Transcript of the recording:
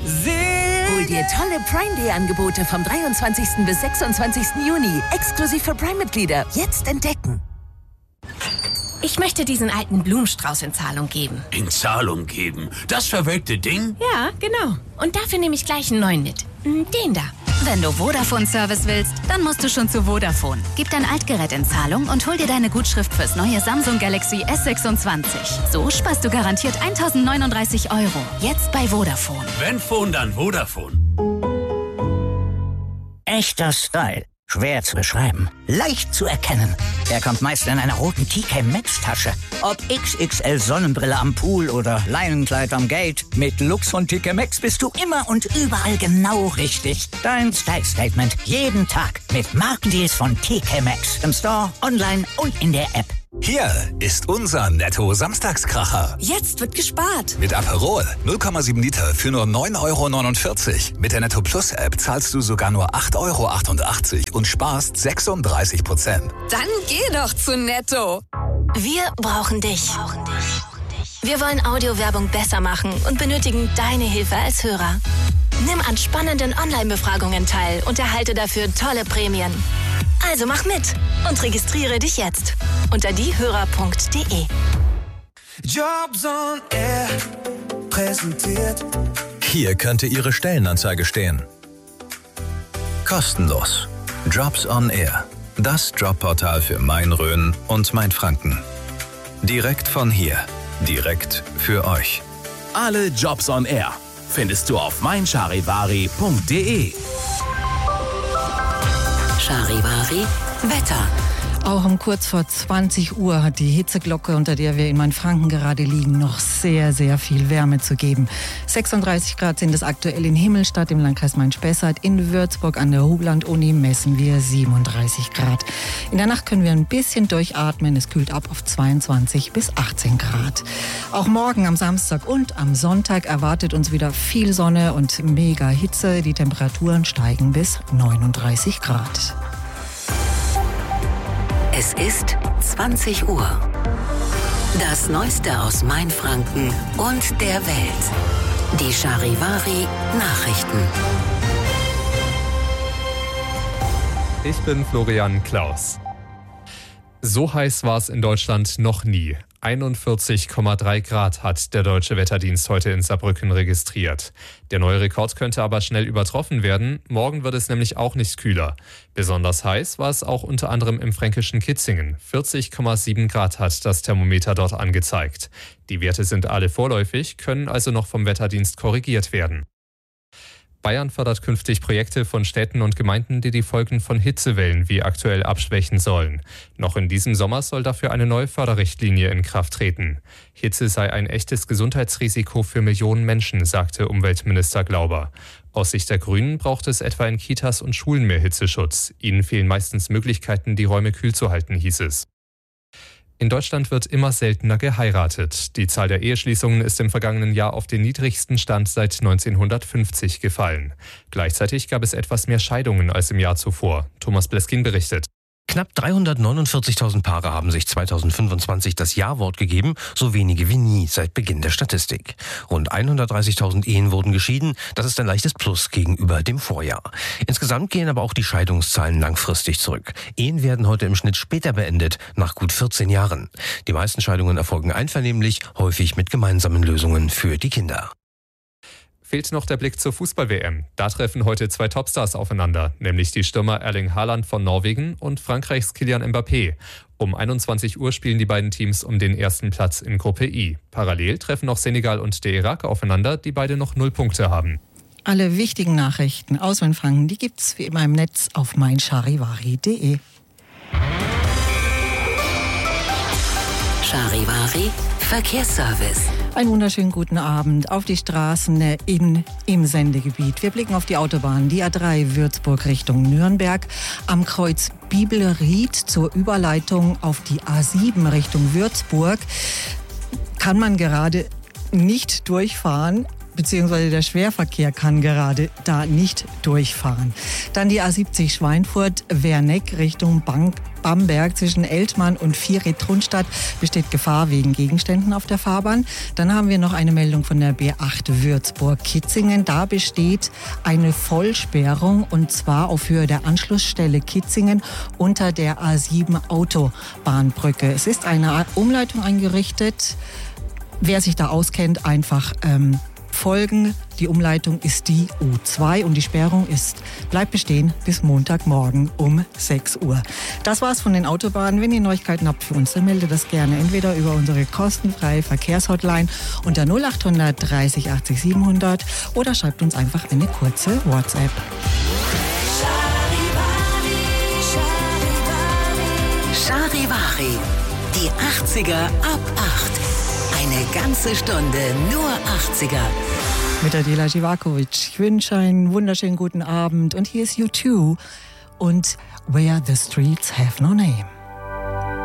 Hol dir tolle Prime Day Angebote vom 23. bis 26. Juni. Exklusiv für Prime-Mitglieder. Jetzt entdecken. Ich möchte diesen alten Blumenstrauß in Zahlung geben. In Zahlung geben? Das verwelkte Ding? Ja, genau. Und dafür nehme ich gleich einen neuen mit. Den da. Wenn du Vodafone-Service willst, dann musst du schon zu Vodafone. Gib dein Altgerät in Zahlung und hol dir deine Gutschrift fürs neue Samsung Galaxy S26. So sparst du garantiert 1.039 €. Jetzt bei Vodafone. Wenn Phone, dann Vodafone. Echter Style. Schwer zu beschreiben. Leicht zu erkennen. Er kommt meist in einer roten TK Maxx Tasche. Ob XXL Sonnenbrille am Pool oder Leinenkleid am Gate. Mit Lux von TK Maxx bist du immer und überall genau richtig. Dein Style Statement. Jeden Tag. Mit Markendeals von TK Maxx. Im Store, online und in der App. Hier ist unser Netto-Samstagskracher. Jetzt wird gespart. Mit Aperol 0,7 Liter für nur 9,49 €. Mit der Netto Plus App zahlst du sogar nur 8,88 € und sparst 36%. Dann geh doch zu Netto. Wir brauchen dich. Wir wollen Audiowerbung besser machen und benötigen deine Hilfe als Hörer. Nimm an spannenden Online-Befragungen teil und erhalte dafür tolle Prämien. Also mach mit und registriere dich jetzt unter diehörer.de. Jobs on Air präsentiert. Hier könnte Ihre Stellenanzeige stehen. Kostenlos. Jobs on Air. Das Jobportal für Main-Rhön und Main-Franken. Direkt von hier. Direkt für euch. Alle Jobs on Air findest du auf meincharivari.de. Charivari Wetter. Auch um kurz vor 20 Uhr hat die Hitzeglocke, unter der wir in Mainfranken gerade liegen, noch sehr, sehr viel Wärme zu geben. 36 Grad sind es aktuell in Himmelstadt im Landkreis Main-Spessart. In Würzburg an der Hugland-Uni messen wir 37 Grad. In der Nacht können wir ein bisschen durchatmen. Es kühlt ab auf 22 bis 18 Grad. Auch morgen am Samstag und am Sonntag erwartet uns wieder viel Sonne und mega Hitze. Die Temperaturen steigen bis 39 Grad. Es ist 20 Uhr. Das Neueste aus Mainfranken und der Welt. Die Charivari Nachrichten. Ich bin Florian Klaus. So heiß war es in Deutschland noch nie. 41,3 Grad hat der Deutsche Wetterdienst heute in Saarbrücken registriert. Der neue Rekord könnte aber schnell übertroffen werden. Morgen wird es nämlich auch nicht kühler. Besonders heiß war es auch unter anderem im fränkischen Kitzingen. 40,7 Grad hat das Thermometer dort angezeigt. Die Werte sind alle vorläufig, können also noch vom Wetterdienst korrigiert werden. Bayern fördert künftig Projekte von Städten und Gemeinden, die die Folgen von Hitzewellen wie aktuell abschwächen sollen. Noch in diesem Sommer soll dafür eine neue Förderrichtlinie in Kraft treten. Hitze sei ein echtes Gesundheitsrisiko für Millionen Menschen, sagte Umweltminister Glauber. Aus Sicht der Grünen braucht es etwa in Kitas und Schulen mehr Hitzeschutz. Ihnen fehlen meistens Möglichkeiten, die Räume kühl zu halten, hieß es. In Deutschland wird immer seltener geheiratet. Die Zahl der Eheschließungen ist im vergangenen Jahr auf den niedrigsten Stand seit 1950 gefallen. Gleichzeitig gab es etwas mehr Scheidungen als im Jahr zuvor. Thomas Bleskin berichtet. Knapp 349.000 Paare haben sich 2025 das Ja-Wort gegeben, so wenige wie nie seit Beginn der Statistik. Rund 130.000 Ehen wurden geschieden, das ist ein leichtes Plus gegenüber dem Vorjahr. Insgesamt gehen aber auch die Scheidungszahlen langfristig zurück. Ehen werden heute im Schnitt später beendet, nach gut 14 Jahren. Die meisten Scheidungen erfolgen einvernehmlich, häufig mit gemeinsamen Lösungen für die Kinder. Fehlt noch der Blick zur Fußball-WM. Da treffen heute zwei Topstars aufeinander, nämlich die Stürmer Erling Haaland von Norwegen und Frankreichs Kylian Mbappé. Um 21 Uhr spielen die beiden Teams um den ersten Platz in Gruppe I. Parallel treffen noch Senegal und der Irak aufeinander, die beide noch 0 Punkte haben. Alle wichtigen Nachrichten aus Mainfranken, die gibt's wie immer im Netz auf meincharivari.de. Charivari Verkehrsservice. Einen wunderschönen guten Abend auf die Straßen im Sendegebiet. Wir blicken auf die Autobahn, die A3 Würzburg Richtung Nürnberg. Am Kreuz Bibelried zur Überleitung auf die A7 Richtung Würzburg kann man gerade nicht durchfahren. beziehungsweise der Schwerverkehr kann gerade da nicht durchfahren. Dann die A70 Schweinfurt-Werneck Richtung Bamberg zwischen Eltmann und Vieret-Trunstadt besteht Gefahr wegen Gegenständen auf der Fahrbahn. Dann haben wir noch eine Meldung von der B8 Würzburg-Kitzingen. Da besteht eine Vollsperrung und zwar auf Höhe der Anschlussstelle Kitzingen unter der A7 Autobahnbrücke. Es ist eine Umleitung eingerichtet. Wer sich da auskennt, einfach folgen. Die Umleitung ist die U2 und die Sperrung bleibt bestehen bis Montagmorgen um 6 Uhr. Das war's von den Autobahnen. Wenn ihr Neuigkeiten habt für uns, dann meldet das gerne entweder über unsere kostenfreie Verkehrshotline unter 0800 30 80 700 oder schreibt uns einfach eine kurze WhatsApp. Charivari, die 80er ab 8. Eine ganze Stunde nur 80er. Mit Adela Jivakovic. Ich wünsche einen wunderschönen guten Abend. Und hier ist U2 und Where the Streets Have No Name.